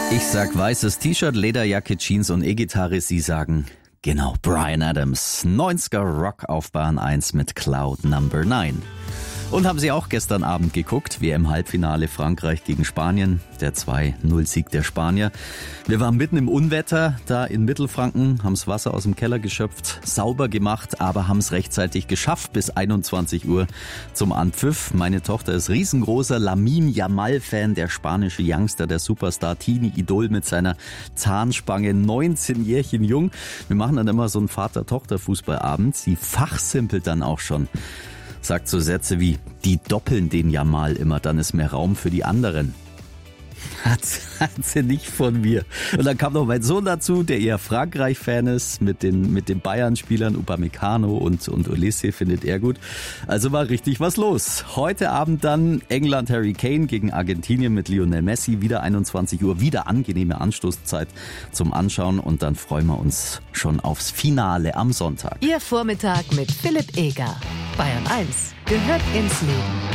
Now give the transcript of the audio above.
Ich sag weißes T-Shirt, Lederjacke, Jeans und E-Gitarre. Sie sagen, genau, Bryan Adams. 90er Rock auf Bahn 1 mit Cloud Number 9. Und haben Sie auch gestern Abend geguckt, WM-Halbfinale Frankreich gegen Spanien, der 2-0-Sieg der Spanier. Wir waren mitten im Unwetter da in Mittelfranken, haben das Wasser aus dem Keller geschöpft, sauber gemacht, aber haben es rechtzeitig geschafft bis 21 Uhr zum Anpfiff. Meine Tochter ist riesengroßer Lamine Yamal-Fan, der spanische Youngster, der Superstar, Teenie-Idol mit seiner Zahnspange, 19 Jährchen jung. Wir machen dann immer so einen Vater-Tochter-Fußballabend. Sie fachsimpelt dann auch schon. Sagt so Sätze wie, die doppeln den Yamal immer, dann ist mehr Raum für die anderen. Hat sie nicht von mir. Und dann kam noch mein Sohn dazu, der eher Frankreich-Fan ist, mit den Bayern-Spielern Upamecano und Olise findet er gut. Also war richtig was los. Heute Abend dann England Harry Kane gegen Argentinien mit Lionel Messi. Wieder 21 Uhr, wieder angenehme Anstoßzeit zum Anschauen. Und dann freuen wir uns schon aufs Finale am Sonntag. Ihr Vormittag mit Philipp Eger. Bayern 1 gehört ins Leben.